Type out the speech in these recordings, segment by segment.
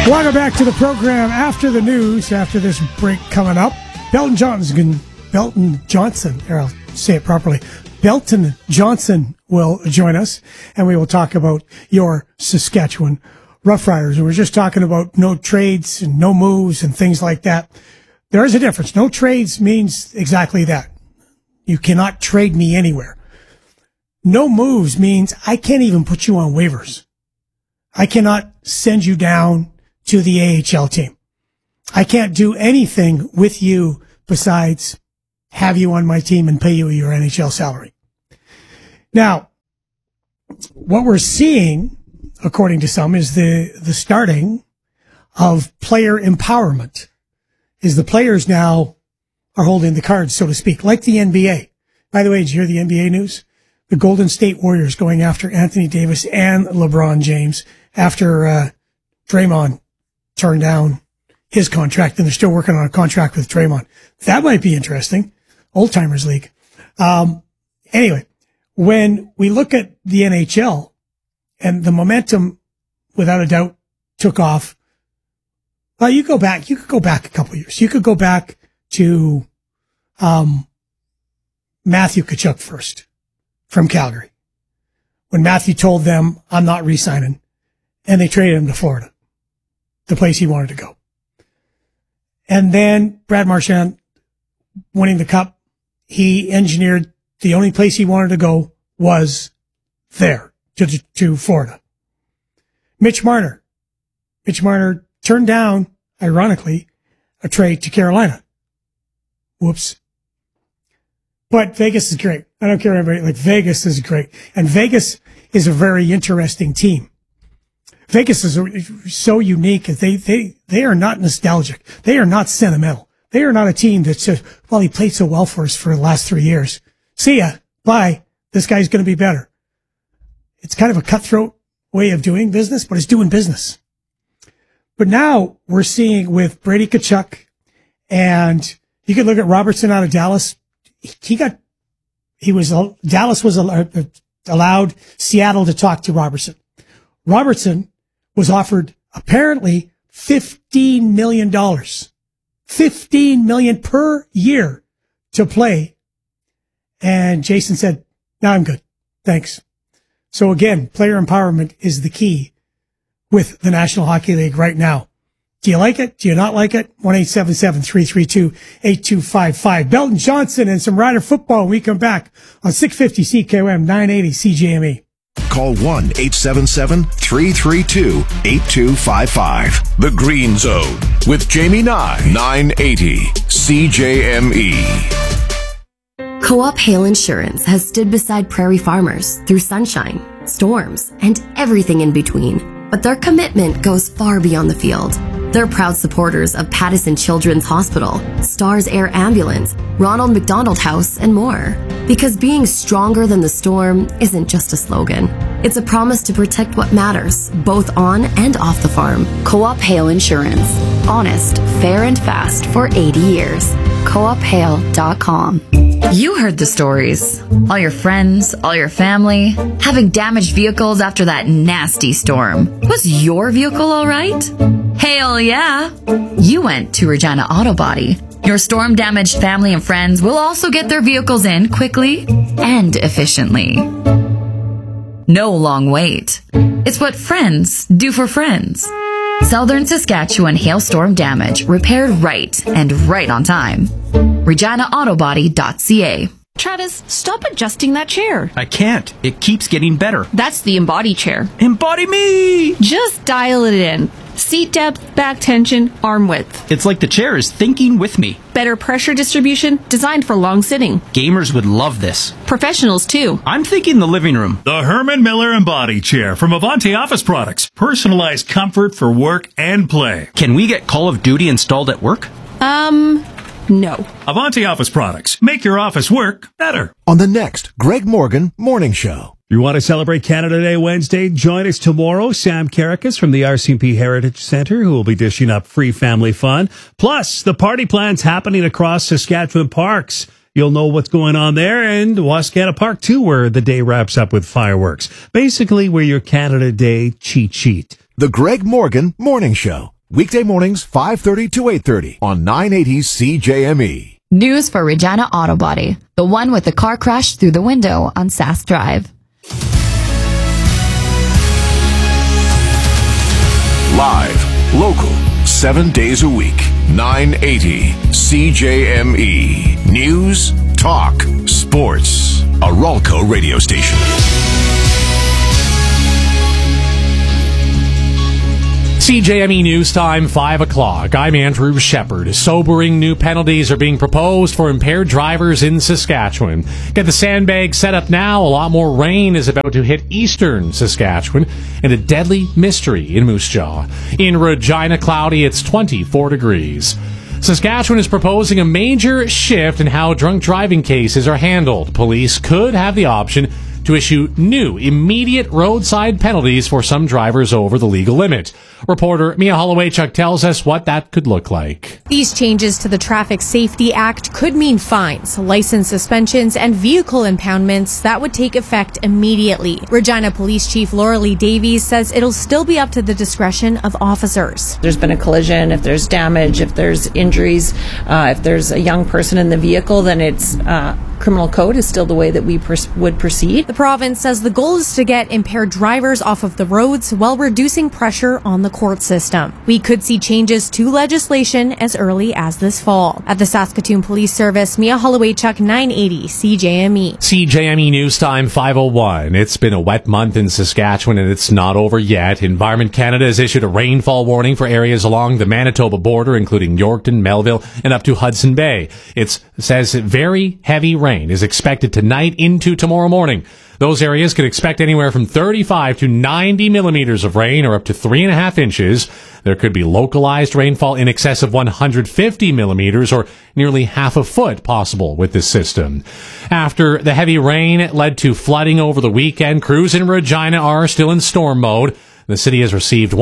Welcome back to the program after the news, after this break coming up. Belton Johnson, or I'll say it properly, Belton Johnson will join us, and we will talk about your Saskatchewan Roughriders. We were just talking about no trades and no moves and things like that. There is a difference. No trades means exactly that. You cannot trade me anywhere. No moves means I can't even put you on waivers. I cannot send you down to the AHL team. I can't do anything with you besides have you on my team and pay you your NHL salary. Now, what we're seeing, according to some, is the starting of player empowerment. Is the players now are holding the cards, so to speak, like the NBA. By the way, did you hear the NBA news? The Golden State Warriors going after Anthony Davis and LeBron James after Draymond turned down his contract, and they're still working on a contract with Draymond. That might be interesting. Old Timers League. Anyway, when we look at the NHL, and the momentum, without a doubt, took off. Well, you could go back a couple of years. You could go back to Matthew Tkachuk first from Calgary, when Matthew told them, I'm not re-signing, and they traded him to Florida, the place he wanted to go. And then Brad Marchand winning the cup, he engineered the only place he wanted to go was there, to Florida. Mitch Marner turned down, ironically, a trade to Carolina. Whoops. But Vegas is great. I don't care anybody, like Vegas is great. And Vegas is a very interesting team. Vegas is so unique. They are not nostalgic. They are not sentimental. They are not a team that says, well, he played so well for us for the last 3 years. See ya. Bye. This guy's going to be better. It's kind of a cutthroat way of doing business, but it's doing business. But now we're seeing with Brady Tkachuk, and you could look at Robertson out of Dallas. Dallas was allowed Seattle to talk to Robertson. Robertson was offered apparently $15 million. $15 million per year to play. And Jason said, no, I'm good. Thanks. So again, player empowerment is the key with the National Hockey League right now. Do you like it? Do you not like it? 1-877-332-8255. Belton Johnson and some Rider football when we come back on 650 CKOM 980 CJME. Call 1-877-332-8255. The Green Zone with Jamie Nye, 980 CJME. Co-op Hail Insurance has stood beside prairie farmers through sunshine, storms, and everything in between. But their commitment goes far beyond the field. They're proud supporters of Pattison Children's Hospital, Stars Air Ambulance, Ronald McDonald House, and more. Because being stronger than the storm isn't just a slogan. It's a promise to protect what matters, both on and off the farm. Co-op Hail Insurance. Honest, fair, and fast for 80 years. CoopHail.com. You heard the stories. All your friends, all your family, having damaged vehicles after that nasty storm. Was your vehicle all right? Hell yeah! You went to Regina Auto Body. Your storm-damaged family and friends will also get their vehicles in quickly and efficiently. No long wait. It's what friends do for friends. Southern Saskatchewan hailstorm damage repaired right and right on time. ReginaAutobody.ca. Travis, stop adjusting that chair. I can't. It keeps getting better. That's the Embody chair. Embody me! Just dial it in. Seat depth, back tension, arm width. It's like the chair is thinking with me. Better pressure distribution, designed for long sitting. Gamers would love this. Professionals, too. I'm thinking the living room. The Herman Miller Embody Chair from Avanti Office Products. Personalized comfort for work and play. Can we get Call of Duty installed at work? No. Avanti Office Products. Make your office work better. On the next Greg Morgan Morning Show. You want to celebrate Canada Day Wednesday? Join us tomorrow. Sam Karakas from the RCMP Heritage Centre, who will be dishing up free family fun. Plus, the party plans happening across Saskatchewan parks. You'll know what's going on there, and Wascana Park, too, where the day wraps up with fireworks. Basically, we're your Canada Day cheat sheet. The Greg Morgan Morning Show. Weekday mornings, 5:30 to 8:30 on 980 CJME. News for Regina Auto Body, the one with the car crash through the window on Sask Drive. Live, local, 7 days a week. 980 CJME. News, talk, sports. A Ralco radio station. CJME News Time, 5 o'clock. I'm Andrew Shepard. Sobering new penalties are being proposed for impaired drivers in Saskatchewan. Get the sandbag set up now. A lot more rain is about to hit eastern Saskatchewan, and a deadly mystery in Moose Jaw. In Regina, cloudy, it's 24 degrees. Saskatchewan is proposing a major shift in how drunk driving cases are handled. Police could have the option to issue new, immediate roadside penalties for some drivers over the legal limit. Reporter Mia Hollowaychuk tells us what that could look like. These changes to the Traffic Safety Act could mean fines, license suspensions, and vehicle impoundments that would take effect immediately. Regina Police Chief Laura Lee Davies says it'll still be up to the discretion of officers. There's been a collision, if there's damage, if there's injuries, if there's a young person in the vehicle, then it's criminal code is still the way that we would proceed. The province says the goal is to get impaired drivers off of the roads while reducing pressure on the court system. We could see changes to legislation as early as this fall. At the Saskatoon Police Service, Mia Hollowaychuk, 980 CJME. CJME News Time, 5:01. It's been a wet month in Saskatchewan and it's not over yet. Environment Canada has issued a rainfall warning for areas along the Manitoba border, including Yorkton, Melville, and up to Hudson Bay. It says very heavy rain is expected tonight into tomorrow morning. Those areas could expect anywhere from 35 to 90 millimeters of rain, or up to 3.5 inches. There could be localized rainfall in excess of 150 millimeters, or nearly half a foot possible with this system. After the heavy rain led to flooding over the weekend, crews in Regina are still in storm mode. The city has received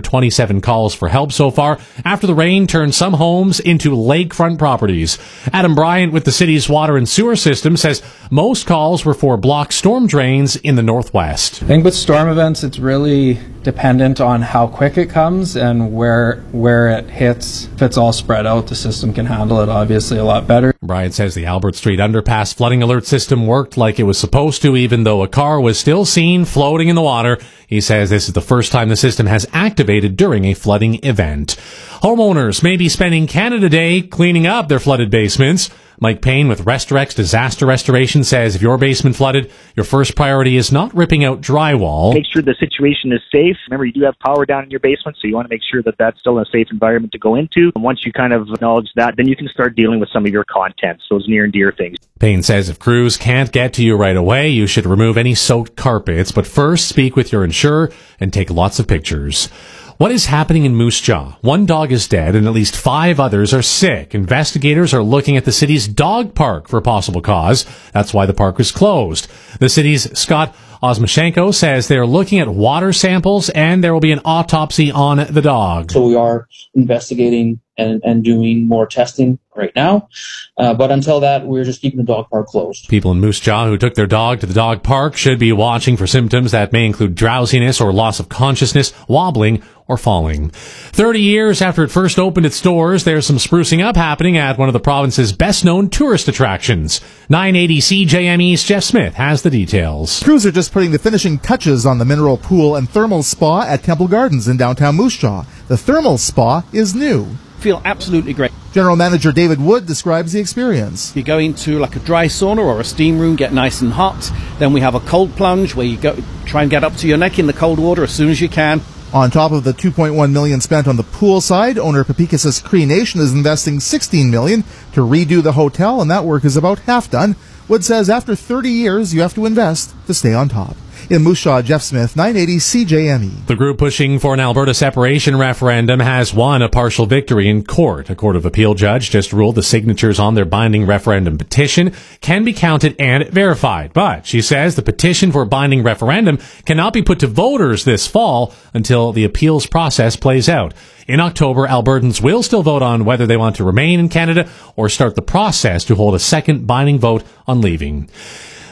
127 calls for help so far after the rain turned some homes into lakefront properties. Adam Bryant with the city's water and sewer system says most calls were for blocked storm drains in the northwest. I think with storm events, it's really dependent on how quick it comes and where it hits. If it's all spread out, the system can handle it obviously a lot better. Bryant says the Albert Street underpass flooding alert system worked like it was supposed to, even though a car was still seen floating in the water. He says this is the first time the system has activated during a flooding event. Homeowners may be spending Canada Day cleaning up their flooded basements. Mike Payne with Restorex Disaster Restoration says if your basement flooded, your first priority is not ripping out drywall. Make sure the situation is safe. Remember, you do have power down in your basement, so you want to make sure that that's still a safe environment to go into. And once you kind of acknowledge that, then you can start dealing with some of your contents, those near and dear things. Payne says if crews can't get to you right away, you should remove any soaked carpets, but first speak with your insurer and take lots of pictures. What is happening in Moose Jaw? One dog is dead and at least 5 others are sick. Investigators are looking at the city's dog park for possible cause. That's why the park was closed. The city's Scott Osmashenko says they're looking at water samples and there will be an autopsy on the dog. So we are investigating and doing more testing right now. But until that, we're just keeping the dog park closed. People in Moose Jaw who took their dog to the dog park should be watching for symptoms that may include drowsiness or loss of consciousness, wobbling, or falling. 30 years after it first opened its doors, there's some sprucing up happening at one of the province's best-known tourist attractions. 980 CJME's Jeff Smith has the details. Crews are just putting the finishing touches on the mineral pool and thermal spa at Temple Gardens in downtown Moose Jaw. The thermal spa is new. Feel absolutely great. General Manager David Wood describes the experience. You go into like a dry sauna or a steam room, get nice and hot. Then we have a cold plunge where you go try and get up to your neck in the cold water as soon as you can. On top of the $2.1 million spent on the pool side, owner Pepikis's Cree Nation is investing $16 million to redo the hotel, and that work is about half done. Wood says after 30 years, you have to invest to stay on top. In Moose Jaw, Jeff Smith, 980 CJME. The group pushing for an Alberta separation referendum has won a partial victory in court. A Court of Appeal judge just ruled the signatures on their binding referendum petition can be counted and verified. But she says the petition for a binding referendum cannot be put to voters this fall until the appeals process plays out. In October, Albertans will still vote on whether they want to remain in Canada or start the process to hold a second binding vote on leaving.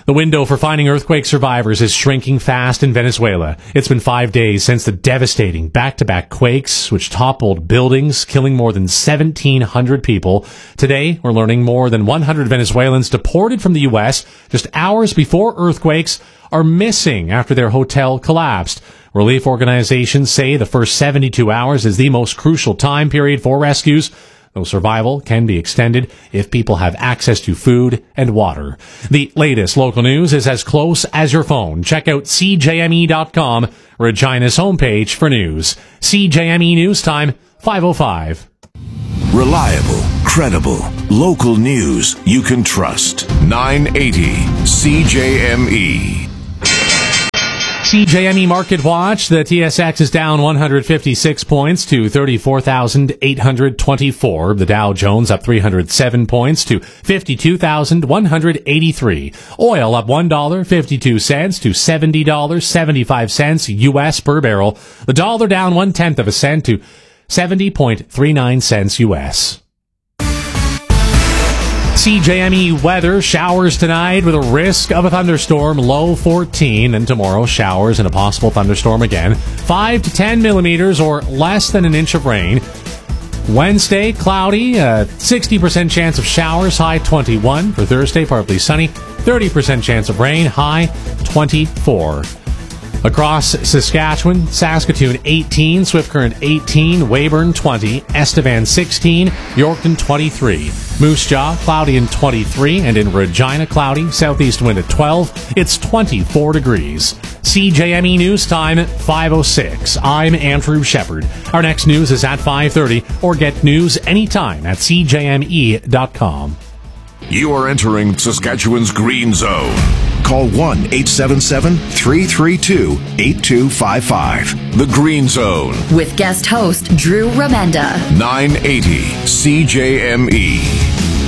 The window for finding earthquake survivors is shrinking fast in Venezuela. It's been 5 days since the devastating back-to-back quakes, which toppled buildings, killing more than 1,700 people. Today, we're learning more than 100 Venezuelans deported from the U.S. just hours before earthquakes are missing after their hotel collapsed. Relief organizations say the first 72 hours is the most crucial time period for rescues, though survival can be extended if people have access to food and water. The latest local news is as close as your phone. Check out CJME.com, Regina's homepage for news. CJME News Time, 5:05. Reliable, credible, local news you can trust. 980 CJME. CJME Market Watch. The TSX is down 156 points to 34,824. The Dow Jones up 307 points to 52,183. Oil up $1.52 to $70.75 U.S. per barrel. The dollar down 1/10 cent to 70.39 cents U.S. CJME weather, showers tonight with a risk of a thunderstorm, low 14. Then tomorrow, showers and a possible thunderstorm again. 5 to 10 millimeters or less than an inch of rain. Wednesday, cloudy, 60% chance of showers, high 21. For Thursday, partly sunny, 30% chance of rain, high 24. Across Saskatchewan, Saskatoon 18, Swift Current 18, Weyburn 20, Estevan 16, Yorkton 23. Moose Jaw, cloudy and 23, and in Regina, cloudy, southeast wind at 12. It's 24 degrees. CJME News Time, 5:06. I'm Andrew Shepard. Our next news is at 5:30, or get news anytime at CJME.com. You are entering Saskatchewan's Green Zone. Call 1-877-332-8255. The Green Zone. With guest host Drew Remenda. 980 CJME.